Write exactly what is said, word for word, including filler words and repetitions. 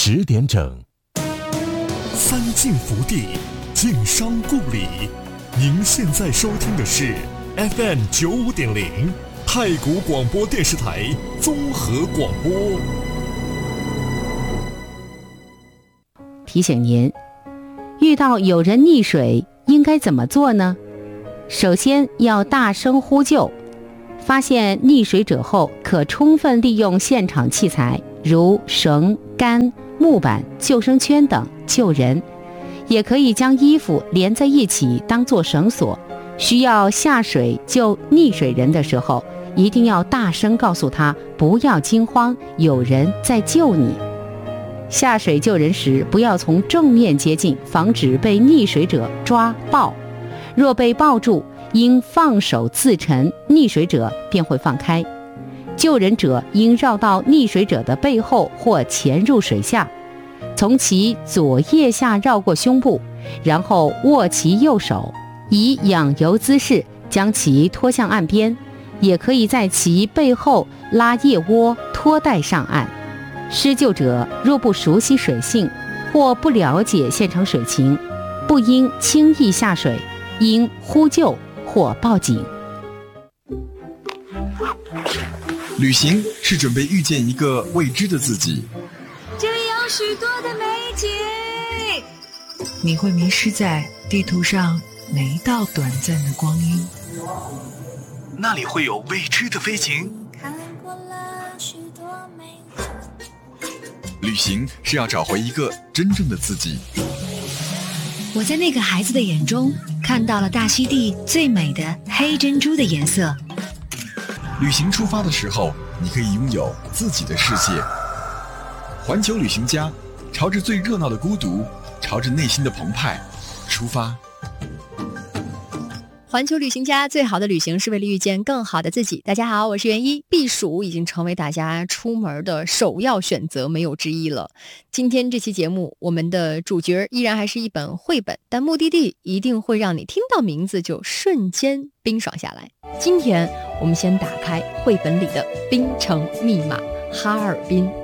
十点整。 三晋福地，晋商故里。您现在收听的是 F M 九五点零太谷广播电视台综合广播。 提醒您，遇到有人溺水应该怎么做呢？首先要大声呼救，发现溺水者后，可充分利用现场器材，如绳、杆、木板、救生圈等救人，也可以将衣服连在一起当作绳索。需要下水救溺水人的时候，一定要大声告诉他不要惊慌，有人在救你。下水救人时，不要从正面接近，防止被溺水者抓抱。若被抱住，应放手自沉，溺水者便会放开。救人者应绕到溺水者的背后或潜入水下，从其左腋下绕过胸部，然后握其右手，以仰游姿势将其拖向岸边，也可以在其背后拉腋窝拖带上岸。施救者若不熟悉水性或不了解现场水情，不应轻易下水，应呼救或报警。 旅行是准备遇见一个未知的自己， 这里有许多的美景， 你会迷失在地图上每一道短暂的光阴， 那里会有未知的飞行。 看过了许多美景， 旅行是要找回一个真正的自己。 我在那个孩子的眼中看到了大溪地最美的黑珍珠的颜色。 旅行出发的时候，你可以拥有自己的世界。环球旅行家，朝着最热闹的孤独，朝着内心的澎湃出发。 环球旅行家，最好的旅行是为了遇见更好的自己。大家好，我是袁一。避暑已经成为大家出门的首要选择，没有之一了。今天这期节目，我们的主角依然还是一本绘本，但目的地一定会让你听到名字就瞬间冰爽下来。今天我们先打开绘本里的冰城密码——哈尔滨。